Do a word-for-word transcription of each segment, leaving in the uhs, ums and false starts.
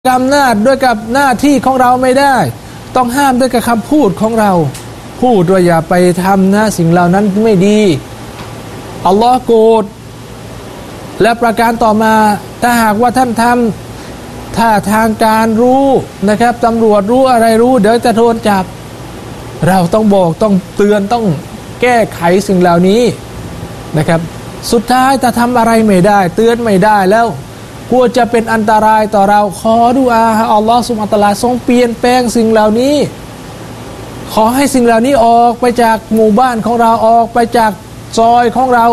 อำนาจด้วยกับหน้าที่ของเราไม่ได้ต้องห้ามด้วยกับคำพูดของเราพูดว่าอย่าไปทำนะสิ่งเหล่านั้นไม่ดีอัลลอฮ์โกรธและประการต่อมาถ้าหากว่าท่านทำถ้าทางการรู้นะครับตำรวจรู้อะไรรู้เดี๋ยวจะโดนจับเราต้องบอกต้องเตือนต้องแก้ไขสิ่งเหล่านี้นะครับสุดท้ายถ้าทำอะไรไม่ได้เตือนไม่ได้แล้วกลัวจะเป็นอันตรายต่อเราขอดุอาให้อัลลอฮฺซุบฮานะฮูวะตะอาลาทรงเปลี่ยนแปลงสิ่งเหล่านี้ขอให้สิ่งเหล่านี้ออกไปจากหมู่บ้านของเราออกไปจากซอยของเรา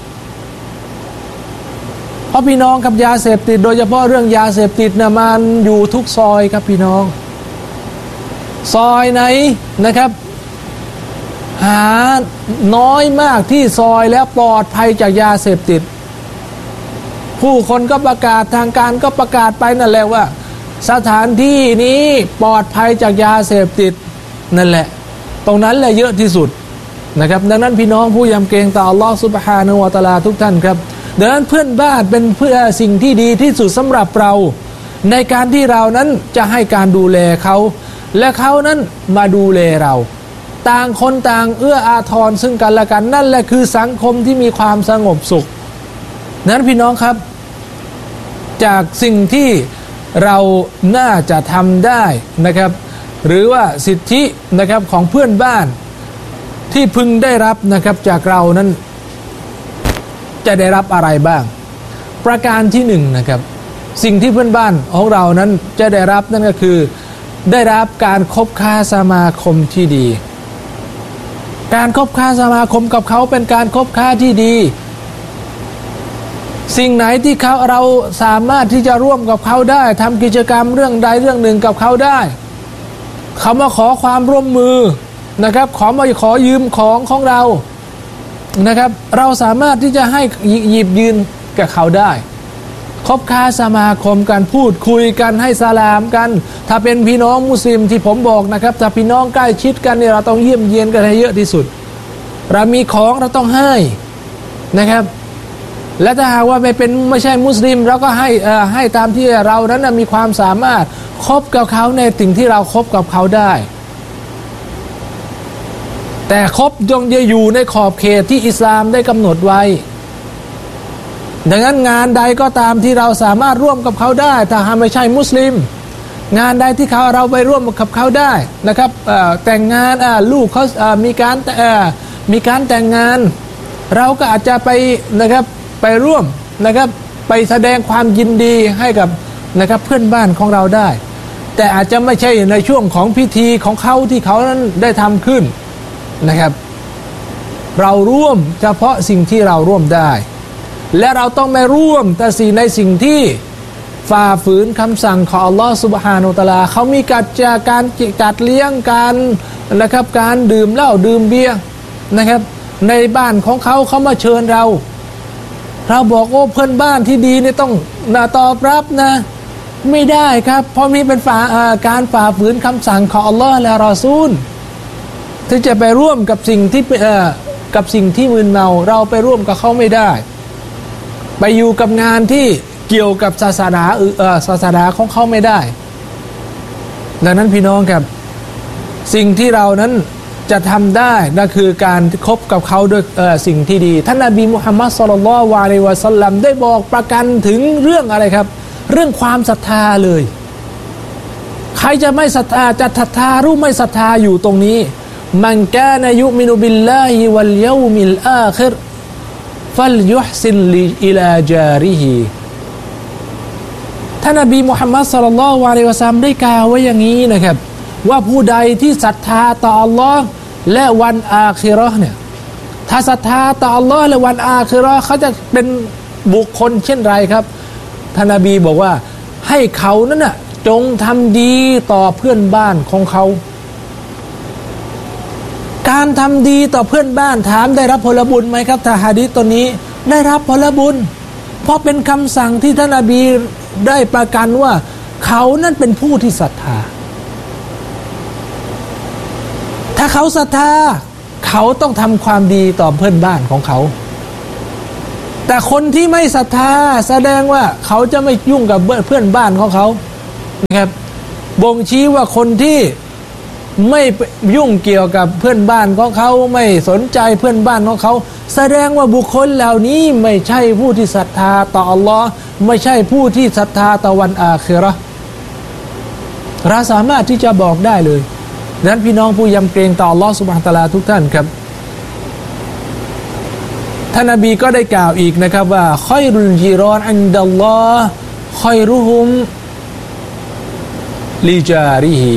เพราะพี่น้องกับยาเสพติดโดยเฉพาะเรื่องยาเสพติดเนี่ยมันอยู่ทุกซอยครับพี่น้องซอยไหนนะครับหาน้อยมากที่ซอยแล้วปลอดภัยจากยาเสพติดผู้คนก็ประกาศทางการก็ประกาศไปนั่นแหละว่าสถานที่นี้ปลอดภัยจากยาเสพติดนั่นแหละตรงนั้นแหละเยอะที่สุดนะครับดังนั้นพี่น้องผู้ยำเกรงต่ออัลลอฮฺซุบฮานะฮูวะตะอาลาทุกท่านครับดังนั้นเพื่อนบ้านเป็นเพื่อสิ่งที่ดีที่สุดสำหรับเราในการที่เรานั้นจะให้การดูแลเขาและเขานั้นมาดูแลเราต่างคนต่างเอื้ออาทรซึ่งกันและกันนั่นแหละคือสังคมที่มีความสงบสุขนั้นพี่น้องครับจากสิ่งที่เราน่าจะทำได้นะครับหรือว่าสิทธินะครับของเพื่อนบ้านที่พึงได้รับนะครับจากเรานั้นจะได้รับอะไรบ้างประการที่หนึ่งนะครับสิ่งที่เพื่อนบ้านของเรานั้นจะได้รับนั่นก็คือได้รับการคบค้าสมาคมที่ดีการคบค้าสมาคมกับเขาเป็นการคบค้าที่ดีสิ่งไหนที่เขาเราสามารถที่จะร่วมกับเขาได้ทำกิจกรรมเรื่องใดเรื่องหนึ่งกับเขาได้เขามาขอความร่วมมือนะครับขอมาขอยืมของของเรานะครับเราสามารถที่จะให้หยิบยืนกับเขาได้คบค้าสมาคมกันพูดคุยกันให้สลามกันถ้าเป็นพี่น้องมุสลิมที่ผมบอกนะครับถ้าพี่น้องใกล้ชิดกันเนี่ยเราต้องเยี่ยมเยียนกันให้เยอะที่สุดเรามีของเราต้องให้นะครับและถ้าหากว่าไม่เป็นไม่ใช่มุสลิมเราก็ให้ให้ตามที่เรานั้นมีความสามารถคบกับเขาในสิ่งที่เราคบกับเขาได้แต่คบจงจะอยู่ในขอบเขตที่อิสลามได้กำหนดไว้ดังนั้นงานใดก็ตามที่เราสามารถร่วมกับเขาได้ถ้าหากไม่ใช่มุสลิมงานใดที่เขาเราไปร่วมกับเขาได้นะครับแต่งงานลูกเขามีการมีการแต่งงานเราก็อาจจะไปนะครับไปร่วมนะครับไปแสดงความยินดีให้กับนะครับเพื่อนบ้านของเราได้แต่อาจจะไม่ใช่ในช่วงของพิธีของเขาที่เขานั้นได้ทำขึ้นนะครับเราร่วมเฉพาะสิ่งที่เราร่วมได้และเราต้องไม่ร่วมแต่สิ่งในสิ่งที่ฝ่าฝืนคำสั่งของอัลลอฮฺซุบฮานะฮูวะตะอาลาเขามีการจัดการจัดเลี้ยงการนะครับการดื่มเหล้าดื่มเบียร์นะครับในบ้านของเขาเขามาเชิญเราเราบอกโอ้เพื่อนบ้านที่ดีเนี่ยต้องตอบรับนะไม่ได้ครับเพราะนี่เป็นฝ่าการฝ่าฝืนคำสั่งของอัลลอฮฺและรอซูลที่จะไปร่วมกับสิ่งที่กับสิ่งที่มึนเมาเราไปร่วมกับเขาไม่ได้ไปอยู่กับงานที่เกี่ยวกับศาสนาเอ่อศาสนาของเขาไม่ได้ดังนั้นพี่น้องครับสิ่งที่เรานั้นจะทำได้นั่นคือการคบกับเขาด้วยเอ่อสิ่งที่ดีท่านนบีมุฮัมมัดศ็อลลัลลอฮุอะลัยฮิวะซัลลัมได้บอกประกันถึงเรื่องอะไรครับเรื่องความศรัทธาเลยใครจะไม่ศรัทธาจะศรัทธาหรือไม่ศรัทธาอยู่ตรงนี้มันกานะยุมินุบิลลาฮิวัลยอมิลอาคิรฟัลยุฮซินลิอิลาจาริฮิท่านนบีมุฮัมมัดศ็อลลัลลอฮุอะลัยฮิวะซัลลัมได้กล่าวไว้อย่างนี้นะครับว่าผู้ใดที่ศรัทธาต่ออัลลอฮ์และวันอาคิเราะห์เนี่ยถ้าศรัทธาต่ออัลลอฮ์และวันอาคิเราะห์เขาจะเป็นบุคคลเช่นไรครับท่านนบีบอกว่าให้เขานั้นน่ะจงทำดีต่อเพื่อนบ้านของเขาการทำดีต่อเพื่อนบ้านถามได้รับผลบุญไหมครับถ้าหะดีษตัวนี้ได้รับผลบุญเพราะเป็นคำสั่งที่ท่านนบีได้ประกันว่าเขานั้นเป็นผู้ที่ศรัทธาถ้าเขาศรัทธาเขาต้องทำความดีต่อเพื่อนบ้านของเขาแต่คนที่ไม่ศรัทธาแสดงว่าเขาจะไม่ยุ่งกับเพื่อนบ้านของเขานะครับบ่งชี้ว่าคนที่ไม่ยุ่งเกี่ยวกับเพื่อนบ้านของเขาไม่สนใจเพื่อนบ้านของเขาแสดงว่าบุคคลเหล่านี้ไม่ใช่ผู้ที่ศรัทธาต่ออัลลอฮ์ไม่ใช่ผู้ที่ศรัทธาต่อวันอาคิเราะห์เราสามารถที่จะบอกได้เลยดังนั้นพี่น้องผู้ยำเกรงต่ออัลลอฮ์ซุบฮานะฮูวะตะอาลาทุกท่านครับท่านนบีก็ได้กล่าวอีกนะครับว่าค็อยรุลจีรอนอินดัลลอฮ์ค็อยรุฮุมลิจาริฮี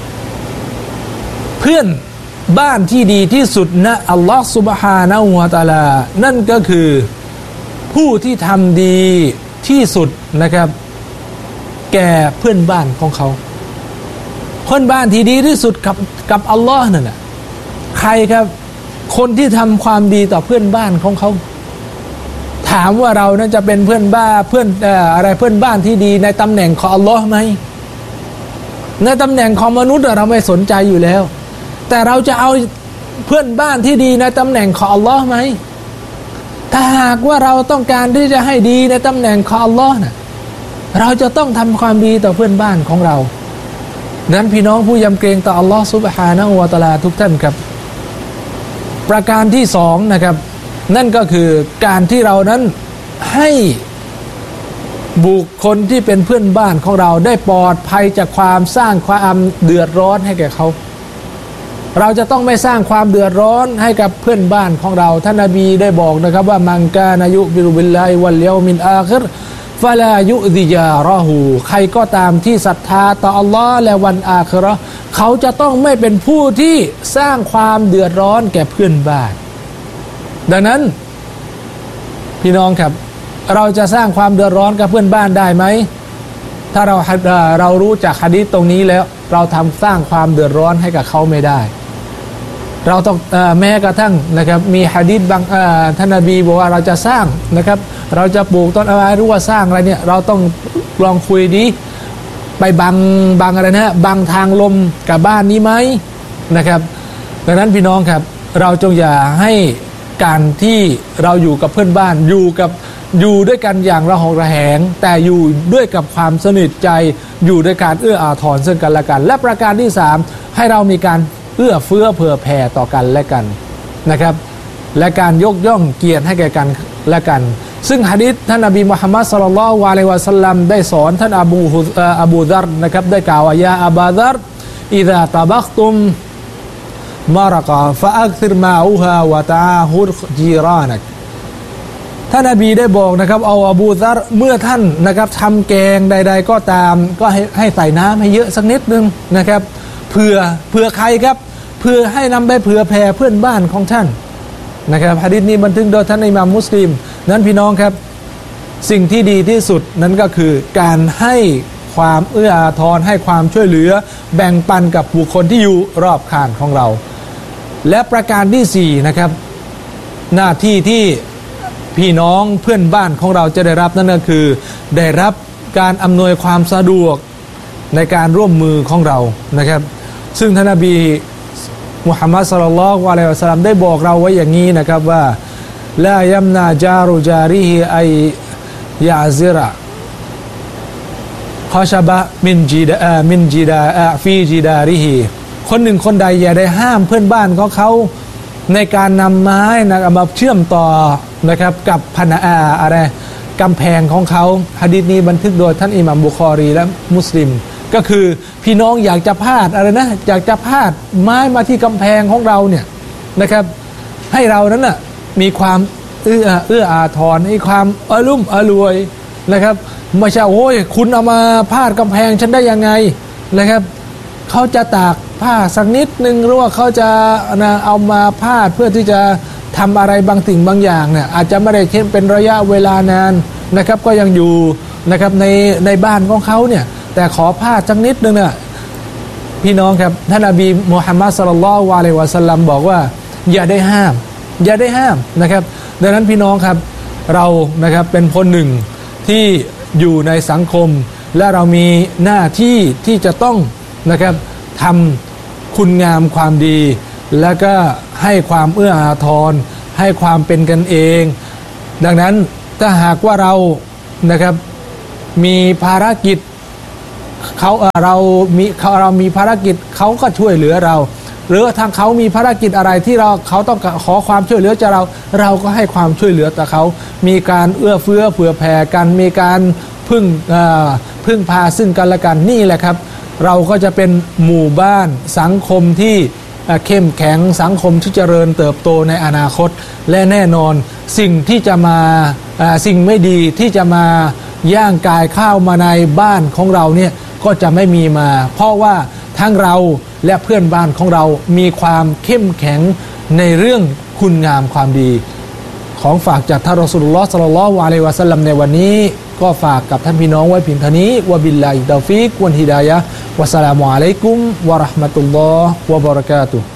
เพื่อนบ้านที่ดีที่สุดนะอัลลอฮ์ซุบฮานะฮูวะตะอาลานั่นก็คือผู้ที่ทำดีที่สุดนะครับแก่เพื่อนบ้านของเขาเพื่อนบ้านที่ดีที่สุดกับกับอัลลอฮ์นั่นน่ะใครครับคนที่ทำความดีต่อเพื่อนบ้านของเขาถามว่าเรานั้นจะเป็นเพื่อนบ้านเพื่อนเอ่ออะไรเพื่อนบ้านที่ดีในตำแหน่งของอัลลอฮ์ไหมในตำแหน่งของมนุษย์เราไม่สนใจอยู่แล้วแต่เราจะเอาเพื่อนบ้านที่ดีในตำแหน่งของอัลลอฮ์ไหมถ้าหากว่าเราต้องการที่จะให้ดีในตำแหน่งของอัลลอฮ์น่ะเราจะต้องทำความดีต่อเพื่อนบ้านของเราดังนั้นพี่น้องผู้ยำเกรงต่ออัลลอฮ์ซุบฮานะฮูวะตะอาลาทุกท่านครับประการที่สองนะครับนั่นก็คือการที่เรานั้นให้บุคคลที่เป็นเพื่อนบ้านของเราได้ปลอดภัยจากความสร้างความเดือดร้อนให้แก่เขาเราจะต้องไม่สร้างความเดือดร้อนให้กับเพื่อนบ้านของเราท่านนบีได้บอกนะครับว่ามังกานายุบิรุบิลลาฮิวัลเยามินอาคิรฟะลายุซิยาเราะฮูใครก็ตามที่ศรัทธาต่ออัลลอฮ์และวันอาคิเราะห์เขาจะต้องไม่เป็นผู้ที่สร้างความเดือดร้อนแก่เพื่อนบ้านดังนั้นพี่น้องครับเราจะสร้างความเดือดร้อนกับเพื่อนบ้านได้ไหมถ้าเราเรารู้จักหะดีษตรงนี้แล้วเราทำสร้างความเดือดร้อนให้กับเขาไม่ได้เราต้องเอ่อแม้กระทั่งนะครับมีหะดีษบางเอ่อท่านนบีบอกว่าเราจะสร้างนะครับเราจะปลูกต้นอะไรหรือว่าสร้างอะไรเนี่ยเราต้องลองคุยดีไปบังบังอะไรนะบังทางลมกับบ้านนี้ไหมนะครับดังนั้นพี่น้องครับเราจงอย่าให้การที่เราอยู่กับเพื่อนบ้านอยู่กับอยู่ด้วยกันอย่างระหองระแหงแต่อยู่ด้วยกับความสนิทใจอยู่ด้วยการเอื้ออาทรซึ่งกันและกันและประการที่สามให้เรามีการเอื้อเฟื้อเผื่อแผ่ต่อกันและกันนะครับและการยกย่องเกียรติให้แก่กันและกันซึ่งหะดีษท่านนบีมุฮัมมัดศ็อลลัลลอฮุอะลัยฮิวะซัลลัมได้สอนท่านอบูอบูซัรนะครับได้กล่าวว่ายาอับาซัรอิซาตะบักตุมมารกะฟะอักซิรมาอูฮาวะตาฮุดจีรานักท่านนบีได้บอกนะครับเอาอบูซัรเมื่อท่านนะครับทำแกงใดๆก็ตามก็ให้ให้ใส่น้ำให้เยอะสักนิดนึงนะครับเผื่อเผื่อใครครับเพื่อให้นำไปเผื่อแผ่เพื่อนบ้านของท่านนะครับหะดีษนี้บันทึกโดยท่านอิหม่ามมุสลิมนั้นพี่น้องครับสิ่งที่ดีที่สุดนั้นก็คือการให้ความเอื้ออาทรให้ความช่วยเหลือแบ่งปันกับบุคคลที่อยู่รอบข้างของเราและประการที่สี่นะครับหน้าที่ที่พี่น้องเพื่อนบ้านของเราจะได้รับนั่นก็คือได้รับการอำนวยความสะดวกในการร่วมมือของเรานะครับซึ่งท่านนบีมุฮัมมัดศ็อลลัลลอฮุอะลัยฮิวะซัลลัมได้บอกเราไว้อย่างนี้นะครับว่าลายัมนาจารุจาริฮิอัยยะซิระคอชบะมินจิดามินจิดาฟีจิดาริฮิคนหนึ่งคนใดอย่าได้ห้ามเพื่อนบ้านของเขาในการนำไม้นะมาเชื่อมต่อนะครับกับพนาอาอะไรกำแพงของเขาหะดีษนี้บันทึกโดยท่านอิหม่ามบุคอรีและมุสลิมก็คือพี่น้องอยากจะพาดอะไรนะอยากจะพาดไม้มาที่กำแพงของเราเนี่ยนะครับให้เรานั้นน่ะมีความเอื้อเอื้ออาทรให้ความอลุ่มอรวยนะครับไม่ใช่โอ้ยคุณเอามาพาดกำแพงฉันได้ยังไงนะครับเขาจะตากผ้าสักนิดนึงหรือว่าเขาจะนะเอามาพาดเพื่อที่จะทำอะไรบางสิ่งบางอย่างเนี่ยอาจจะไม่ได้เช่นเป็นระยะเวลานานนะครับก็ยังอยู่นะครับในในบ้านของเขาเนี่ยแต่ขอพาดสักนิดนึงเนี่ยพี่น้องครับท่านนบีมุฮัมมัดศ็อลลัลลอฮุอะลัยฮิวะซัลลัมบอกว่าอย่าได้ห้ามอย่าได้ห้ามนะครับดังนั้นพี่น้องครับเรานะครับเป็นคนหนึ่งที่อยู่ในสังคมและเรามีหน้าที่ที่จะต้องนะครับทำคุณงามความดีแล้วก็ให้ความเอื้ออาทรให้ความเป็นกันเองดังนั้นถ้าหากว่าเรานะครับมีภารกิจเขาเรามีเขาเรามีภารกิจเขาก็ช่วยเหลือเราหรือทางเขามีภารกิจอะไรที่เราเขาต้องขอความช่วยเหลือจากเราเราก็ให้ความช่วยเหลือต่อเขามีการเอื้อเฟื้อเผื่อแผ่กันมีการพึ่งพึ่งพาซึ่งกันและกันนี่แหละครับเราก็จะเป็นหมู่บ้านสังคมที่เข้มแข็งสังคมที่เจริญเติบโตในอนาคตและแน่นอนสิ่งที่จะมาสิ่งไม่ดีที่จะมาย่างกายเข้ามาในบ้านของเราเนี่ยก็จะไม่มีมาเพราะว่าทั้งเราและเพื่อนบ้านของเรามีความเข้มแข็งในเรื่องคุณงามความดีของฝากจากท่านรอซูลุลลอฮ์ ศ็อลลัลลอฮุอะลัยฮิวะซัลลัมในวันนี้ก็ฝากกับท่านพี่น้องไว้เพียงเท่านี้วะบิลลาฮิตตอฟิกวัลฮิดายะฮ์วัสสลามุอะลัยกุมวะเราะห์มะตุลลอฮ์วะบะเราะกาตุฮ์